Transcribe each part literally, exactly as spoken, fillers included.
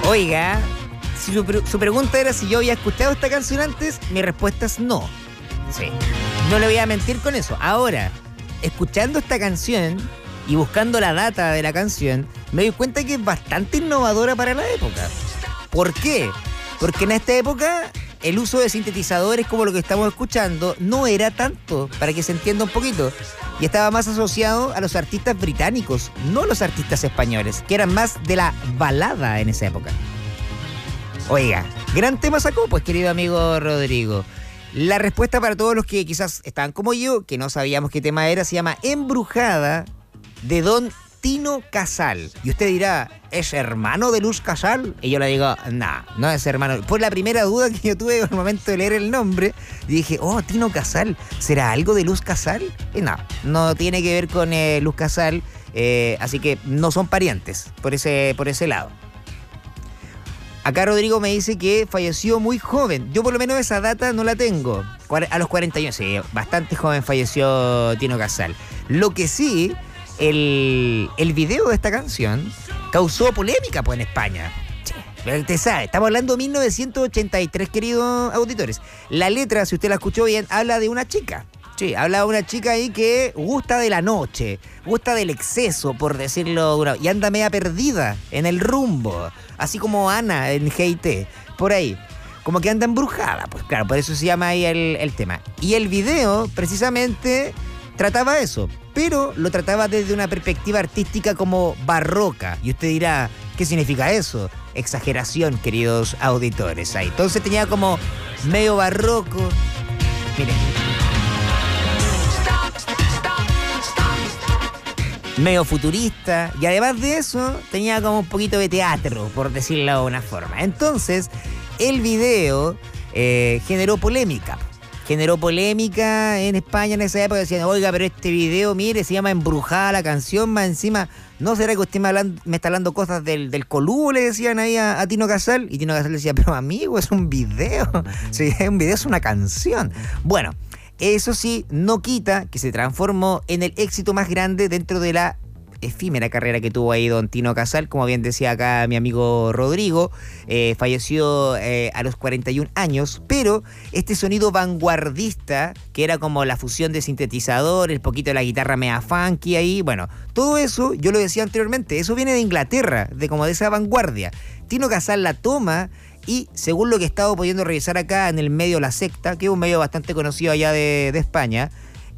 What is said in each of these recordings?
Oiga, si su, su pregunta era si yo había escuchado esta canción antes, mi respuesta es no. Sí. No le voy a mentir con eso. Ahora, escuchando esta canción y buscando la data de la canción, me doy cuenta que es bastante innovadora para la época. ¿Por qué? Porque en esta época el uso de sintetizadores como lo que estamos escuchando no era tanto, para que se entienda un poquito. Y estaba más asociado a los artistas británicos, no a los artistas españoles, que eran más de la balada en esa época. Oiga, gran tema sacó, pues, querido amigo Rodrigo. La respuesta para todos los que quizás estaban como yo, que no sabíamos qué tema era, se llama Embrujada, de Don Tino Casal. Y usted dirá, ¿es hermano de Luz Casal? Y yo le digo, no, nah, no es hermano. Por la primera duda que yo tuve al momento de leer el nombre, dije, oh, Tino Casal, ¿será algo de Luz Casal? Y no, no tiene que ver con eh, Luz Casal, eh, así que no son parientes por ese, por ese lado. Acá Rodrigo me dice que falleció muy joven. Yo por lo menos esa data no la tengo. A los cuarenta años, sí, bastante joven falleció Tino Casal. Lo que sí... El, el video de esta canción causó polémica, pues, en España. Usted sabe, estamos hablando de mil novecientos ochenta y tres, queridos auditores. La letra, si usted la escuchó bien, habla de una chica. Sí, habla de una chica ahí que gusta de la noche, gusta del exceso, por decirlo de una... Y anda media perdida en el rumbo, así como Ana en G T, por ahí. Como que anda embrujada, pues claro, por eso se llama ahí el, el tema. Y el video, precisamente... trataba eso, pero lo trataba desde una perspectiva artística como barroca. Y usted dirá, ¿qué significa eso? Exageración, queridos auditores. Ahí. Entonces tenía como medio barroco. Miren. Medio futurista. Y además de eso, tenía como un poquito de teatro, por decirlo de una forma. Entonces, el video eh, generó polémica. Generó polémica en España en esa época. Decían, oiga, pero este video, mire, se llama Embrujada la canción, más encima, ¿no será que usted me, hablando, me está hablando cosas del, del Colubo? Le decían ahí a, a Tino Casal. Y Tino Casal decía, pero amigo, es un video. Sí, es un video, es una canción. Bueno, eso sí, no quita que se transformó en el éxito más grande dentro de la efímera carrera que tuvo ahí don Tino Casal. Como bien decía acá mi amigo Rodrigo, eh, falleció eh, a los cuarenta y un años, pero este sonido vanguardista, que era como la fusión de sintetizador, el poquito de la guitarra mea funky ahí, bueno, todo eso, yo lo decía anteriormente, eso viene de Inglaterra, de como de esa vanguardia. Tino Casal la toma y, según lo que he estado pudiendo revisar acá en el medio La Secta, que es un medio bastante conocido allá de, de España,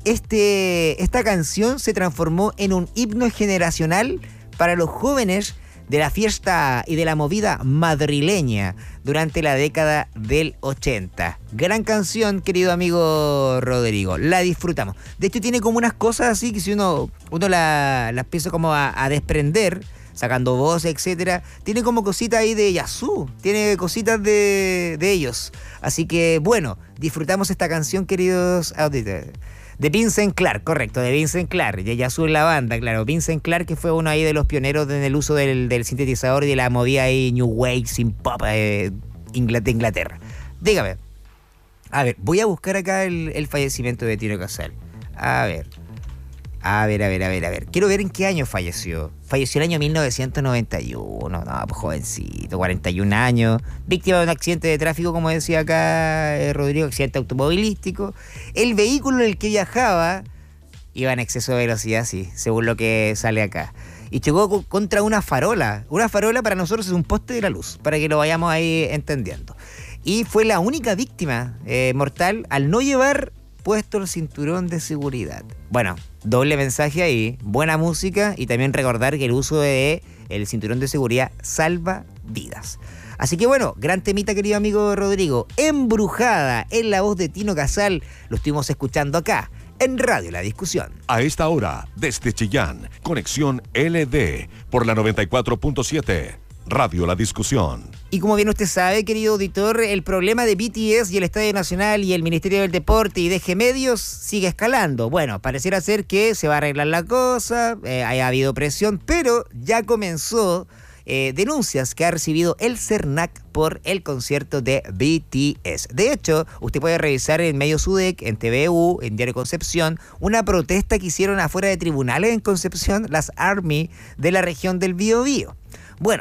Este, esta canción se transformó en un himno generacional para los jóvenes de la fiesta y de la movida madrileña durante la década del ochenta. Gran canción, querido amigo Rodrigo, la disfrutamos. De hecho tiene como unas cosas así que si uno, uno las la empieza como a, a desprender, sacando voces, etcétera, tiene como cositas ahí de Yazoo, tiene cositas de, de ellos. Así que bueno, disfrutamos esta canción, queridos auditores. De Vincent Clark, correcto, de Vincent Clark, de Yazoo en la banda, claro. Vincent Clark, que fue uno ahí de los pioneros en el uso del, del sintetizador y de la movida ahí New Wave, sin pop eh, de Inglaterra. Dígame, a ver, voy a buscar acá el, el fallecimiento de Tino Casal. A ver, a ver, a ver, a ver, a ver. Quiero ver en qué año falleció. Falleció el año mil novecientos noventa y uno, no, pues jovencito, cuarenta y un años. Víctima de un accidente de tráfico, como decía acá eh, Rodrigo, accidente automovilístico. El vehículo en el que viajaba iba en exceso de velocidad, sí, según lo que sale acá. Y chocó contra una farola. Una farola para nosotros es un poste de la luz, para que lo vayamos ahí entendiendo. Y fue la única víctima eh, mortal al no llevar puesto el cinturón de seguridad. Bueno, doble mensaje ahí, buena música y también recordar que el uso de el cinturón de seguridad salva vidas. Así que bueno, gran temita, querido amigo Rodrigo. Embrujada, en la voz de Tino Casal, lo estuvimos escuchando acá en Radio La Discusión. A esta hora, desde Chillán, conexión L D por la noventa y cuatro punto siete. Radio La Discusión. Y como bien usted sabe, querido auditor, el problema de B T S y el Estadio Nacional y el Ministerio del Deporte y D G Medios sigue escalando. Bueno, pareciera ser que se va a arreglar la cosa, eh, haya habido presión, pero ya comenzó eh, denuncias que ha recibido el CERNAC por el concierto de B T S. De hecho, usted puede revisar en Medios U D E C, en T V U, en Diario Concepción, una protesta que hicieron afuera de tribunales en Concepción las ARMY de la región del Biobío. Bueno,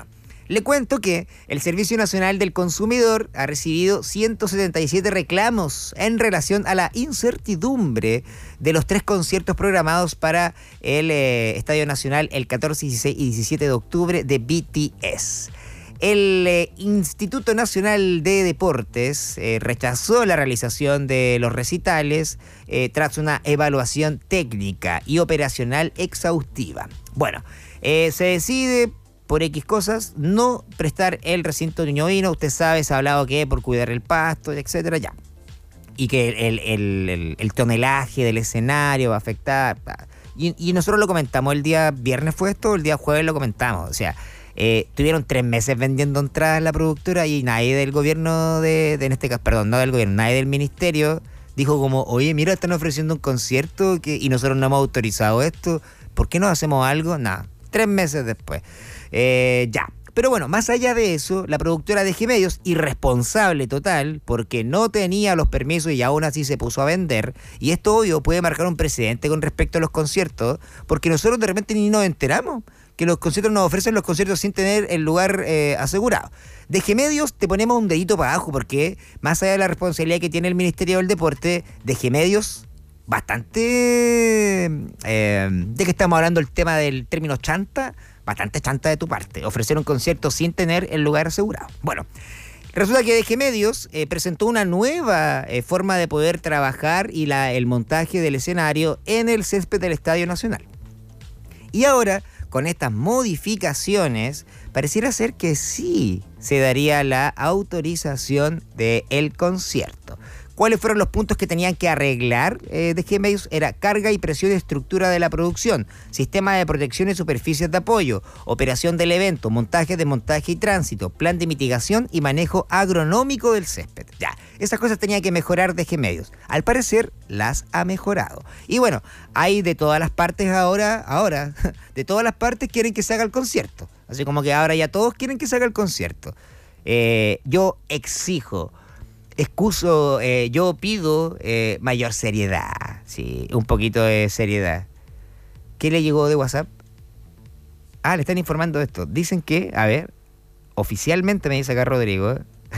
Le cuento que el Servicio Nacional del Consumidor ha recibido ciento setenta y siete reclamos en relación a la incertidumbre de los tres conciertos programados para el eh, Estadio Nacional el catorce, dieciséis y diecisiete de octubre de B T S. El eh, Instituto Nacional de Deportes eh, rechazó la realización de los recitales eh, tras una evaluación técnica y operacional exhaustiva. Bueno, eh, se decide por X cosas no prestar el recinto ñuñoíno. Usted sabe, se ha hablado que por cuidar el pasto, etcétera, ya. Y que el, el, el, el tonelaje del escenario va a afectar. Y, y nosotros lo comentamos el día viernes, fue esto, el día jueves lo comentamos. O sea, eh, tuvieron tres meses vendiendo entradas en la productora y nadie del gobierno, de, de en este caso, perdón, no del gobierno, nadie del ministerio dijo como, oye, mira, están ofreciendo un concierto que, y nosotros no hemos autorizado esto. ¿Por qué no hacemos algo? Nada, tres meses después. Eh, ya, pero bueno, más allá de eso, la productora de G Medios, irresponsable total, porque no tenía los permisos y aún así se puso a vender, y esto obvio puede marcar un precedente con respecto a los conciertos, porque nosotros de repente ni nos enteramos que los conciertos nos ofrecen los conciertos sin tener el lugar eh, asegurado. De G Medios te ponemos un dedito para abajo, porque más allá de la responsabilidad que tiene el Ministerio del Deporte, de G Medios bastante, eh, de que estamos hablando el tema del término chanta, bastante chanta de tu parte, ofrecer un concierto sin tener el lugar asegurado. Bueno, resulta que D G Medios eh, presentó una nueva eh, forma de poder trabajar y la, el montaje del escenario en el césped del Estadio Nacional. Y ahora, con estas modificaciones, pareciera ser que sí se daría la autorización del concierto. ¿Cuáles fueron los puntos que tenían que arreglar eh, de G Medios? Era carga y presión y estructura de la producción, sistema de protección y superficies de apoyo, operación del evento, montaje, desmontaje y tránsito, plan de mitigación y manejo agronómico del césped. Ya, esas cosas tenían que mejorar de G Medios. Al parecer, las ha mejorado. Y bueno, hay de todas las partes ahora, ahora, de todas las partes quieren que se haga el concierto. Así como que ahora ya todos quieren que se haga el concierto. Eh, yo exijo... Excuso, eh, yo pido eh, mayor seriedad, sí, un poquito de seriedad. ¿Qué le llegó de WhatsApp? Ah, le están informando de esto. Dicen que, a ver, oficialmente me dice acá Rodrigo.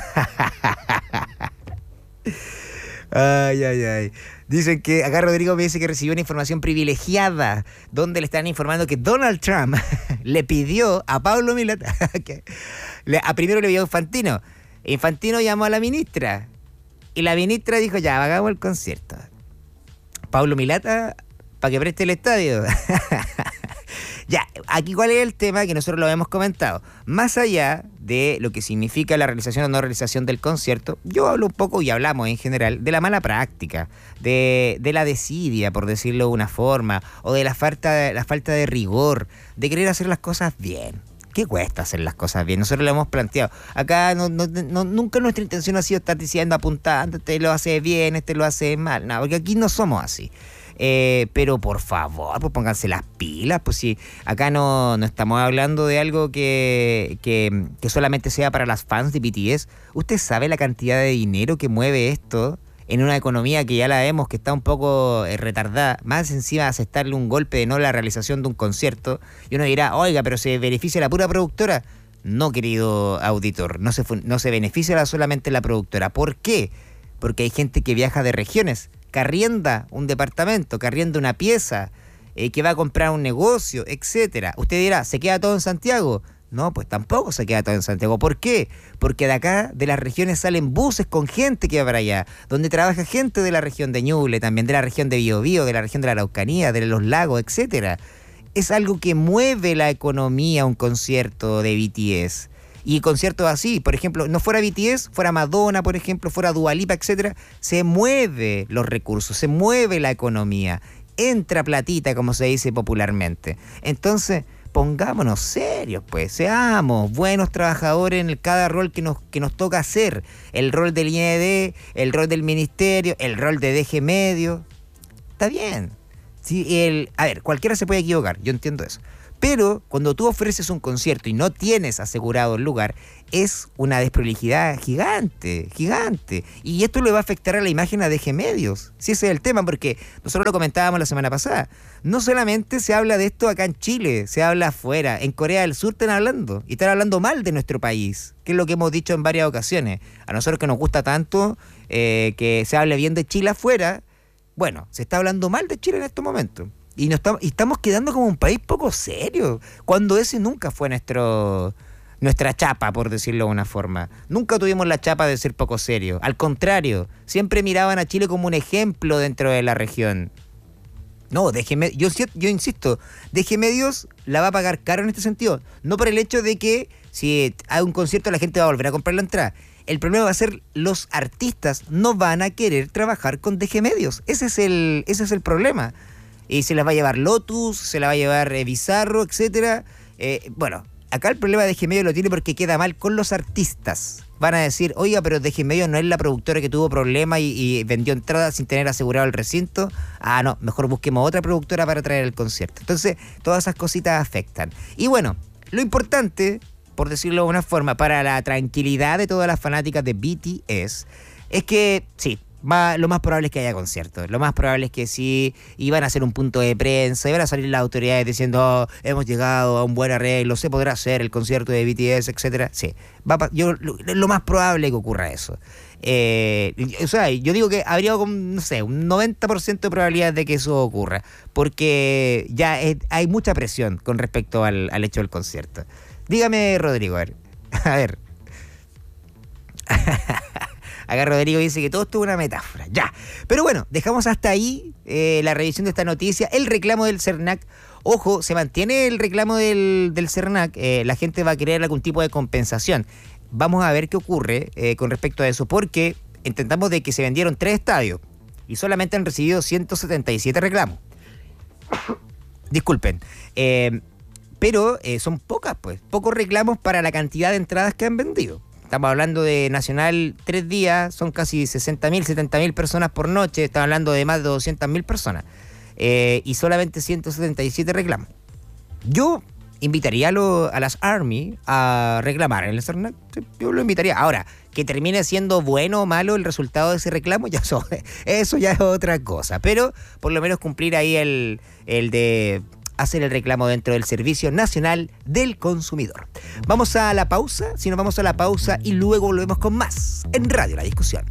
Ay, ay, ay. Dicen que acá Rodrigo me dice que recibió una información privilegiada donde le están informando que Donald Trump le pidió a Pablo Milata, que le, a primero le pidió a Infantino. Infantino llamó a la ministra y la ministra dijo, ya, hagamos el concierto. Pablo Milata, para que preste el estadio. Ya, aquí cuál es el tema que nosotros lo hemos comentado. Más allá de lo que significa la realización o no realización del concierto, yo hablo un poco y hablamos en general de la mala práctica, de, de la desidia, por decirlo de una forma, o de la falta de, la falta de rigor, de querer hacer las cosas bien. ¿Qué cuesta hacer las cosas bien? Nosotros lo hemos planteado. Acá no, no, no, nunca nuestra intención ha sido estar diciendo, apuntando, este lo hace bien, este lo hace mal. No, porque aquí no somos así. Eh, pero por favor, pues pónganse las pilas. Pues si acá no, no estamos hablando de algo que, que, que solamente sea para las fans de B T S. ¿Usted sabe la cantidad de dinero que mueve esto en una economía que ya la vemos que está un poco eh, retardada? Más encima de aceptarle un golpe de no la realización de un concierto, y uno dirá, oiga, pero se beneficia la pura productora. No, querido auditor, no se, no se beneficia solamente la productora. ¿Por qué? Porque hay gente que viaja de regiones, que arrienda un departamento, que arrienda una pieza, eh, que va a comprar un negocio, etcétera. Usted dirá, ¿se queda todo en Santiago? No, pues tampoco se queda todo en Santiago. ¿Por qué? Porque de acá, de las regiones, salen buses con gente que va para allá, donde trabaja gente de la región de Ñuble, también de la región de Biobío, de la región de la Araucanía, de los lagos, etcétera. Es algo que mueve la economía, un concierto de B T S. Y conciertos así, por ejemplo, no fuera B T S, fuera Madonna, por ejemplo, fuera Dua Lipa, etcétera, se mueve los recursos, se mueve la economía, entra platita, como se dice popularmente. Entonces, pongámonos serios, pues, seamos buenos trabajadores en el, cada rol que nos, que nos toca hacer. El rol del I N E D, el rol del ministerio, el rol de D G Medio. Está bien. Sí, el, a ver, cualquiera se puede equivocar, yo entiendo eso. Pero cuando tú ofreces un concierto y no tienes asegurado el lugar, es una desprolijidad gigante, gigante. Y esto le va a afectar a la imagen a D G Medios. Sí, ese es el tema, porque nosotros lo comentábamos la semana pasada. No solamente se habla de esto acá en Chile, se habla afuera. En Corea del Sur están hablando, y están hablando mal de nuestro país, que es lo que hemos dicho en varias ocasiones. A nosotros que nos gusta tanto eh, que se hable bien de Chile afuera, bueno, se está hablando mal de Chile en estos momentos. Y, nos estamos, y estamos quedando como un país poco serio, cuando ese nunca fue nuestro nuestra chapa, por decirlo de una forma. Nunca tuvimos la chapa de ser poco serio. Al contrario, siempre miraban a Chile como un ejemplo dentro de la región. No, D G Medios, yo, yo insisto, D G Medios la va a pagar caro en este sentido. No por el hecho de que si hay un concierto la gente va a volver a comprar la entrada. El problema va a ser los artistas no van a querer trabajar con D G Medios. Ese es el, ese es el problema. Y se las va a llevar Lotus, se la va a llevar eh, Bizarro, etcétera. Eh, bueno, acá el problema de D G Medios lo tiene porque queda mal con los artistas. Van a decir, oiga, pero D G Medios no es la productora que tuvo problemas y, y vendió entradas sin tener asegurado el recinto. Ah, no, mejor busquemos otra productora para traer el concierto. Entonces, todas esas cositas afectan. Y bueno, lo importante, por decirlo de una forma, para la tranquilidad de todas las fanáticas de B T S, es que, sí, Va, lo más probable es que haya conciertos. Lo más probable es que sí iban a hacer un punto de prensa, iban a salir las autoridades diciendo oh, hemos llegado a un buen arreglo, se podrá hacer el concierto de B T S, etcétera. Sí, va, yo, lo, lo más probable es que ocurra eso. Eh, o sea, yo digo que habría no sé, un noventa por ciento de probabilidad de que eso ocurra, porque ya es, hay mucha presión con respecto al, al hecho del concierto. Dígame, Rodrigo, a ver. A ver. Acá Rodrigo dice que todo esto es una metáfora. Ya. Pero bueno, dejamos hasta ahí eh, la revisión de esta noticia. El reclamo del CERNAC. Ojo, se mantiene el reclamo del, del CERNAC. Eh, la gente va a querer algún tipo de compensación. Vamos a ver qué ocurre eh, con respecto a eso. Porque intentamos de que se vendieron tres estadios y solamente han recibido ciento setenta y siete reclamos. Disculpen. Eh, pero eh, son pocas, pues. Pocos reclamos para la cantidad de entradas que han vendido. Estamos hablando de Nacional tres días, son casi sesenta mil, setenta mil personas por noche. Estamos hablando de más de doscientas mil personas. Eh, y solamente ciento setenta y siete reclamos. Yo invitaría a, lo, a las Army a reclamar en el CERNAC. Yo lo invitaría. Ahora, que termine siendo bueno o malo el resultado de ese reclamo, ya eso, eso ya es otra cosa. Pero por lo menos cumplir ahí el, el de hacer el reclamo dentro del Servicio Nacional del Consumidor. Vamos a la pausa, si nos vamos a la pausa y luego volvemos con más en Radio La Discusión.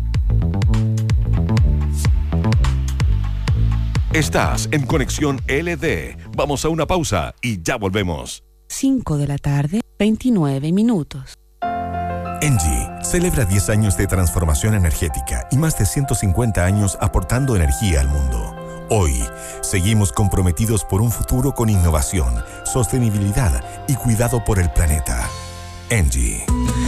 Estás en Conexión L D. Vamos a una pausa y ya volvemos. cinco de la tarde, veintinueve minutos. Engie celebra diez años de transformación energética y más de ciento cincuenta años aportando energía al mundo. Hoy, seguimos comprometidos por un futuro con innovación, sostenibilidad y cuidado por el planeta. Engie.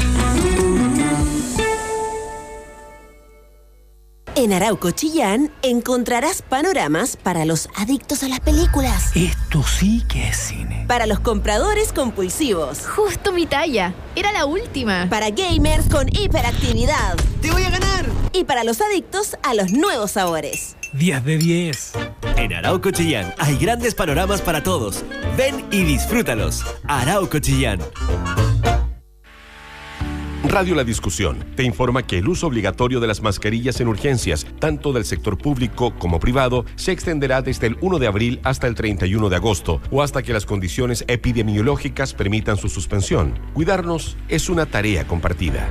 En Arauco Chillán encontrarás panoramas para los adictos a las películas. Esto sí que es cine. Para los compradores compulsivos. Justo mi talla. Era la última. Para gamers con hiperactividad. ¡Te voy a ganar! Y para los adictos a los nuevos sabores. diez de diez. En Arauco Chillán hay grandes panoramas para todos. Ven y disfrútalos. Arauco Chillán. Radio La Discusión te informa que el uso obligatorio de las mascarillas en urgencias, tanto del sector público como privado, se extenderá desde el primero de abril hasta el treinta y uno de agosto o hasta que las condiciones epidemiológicas permitan su suspensión. Cuidarnos es una tarea compartida.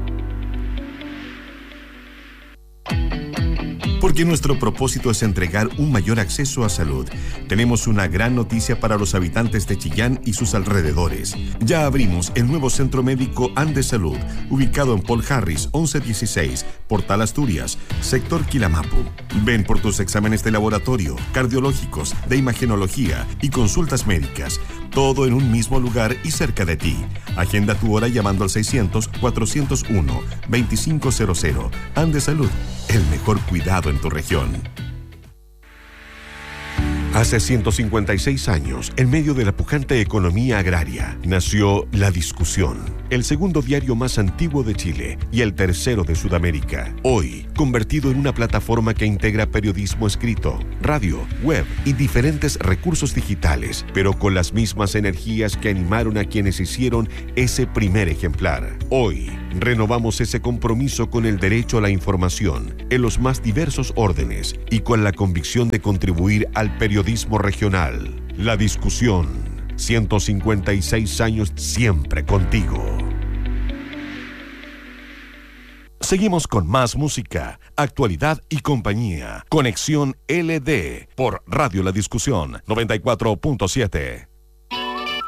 Porque nuestro propósito es entregar un mayor acceso a salud, tenemos una gran noticia para los habitantes de Chillán y sus alrededores. Ya abrimos el nuevo Centro Médico Andes Salud, ubicado en Paul Harris once dieciséis, Portal Asturias, sector Quilamapu. Ven por tus exámenes de laboratorio, cardiológicos, de imagenología y consultas médicas, todo en un mismo lugar y cerca de ti. Agenda tu hora llamando al seiscientos, cuatrocientos uno, veinticinco cero cero. Andes Salud, el mejor cuidado en tu región. Hace ciento cincuenta y seis años, en medio de la pujante economía agraria, nació La Discusión, el segundo diario más antiguo de Chile y el tercero de Sudamérica. Hoy, convertido en una plataforma que integra periodismo escrito, radio, web y diferentes recursos digitales, pero con las mismas energías que animaron a quienes hicieron ese primer ejemplar. Hoy, renovamos ese compromiso con el derecho a la información en los más diversos órdenes y con la convicción de contribuir al periodismo regional. La Discusión, ciento cincuenta y seis años siempre contigo. Seguimos con más música, actualidad y compañía. Conexión L D por Radio La Discusión noventa y cuatro punto siete.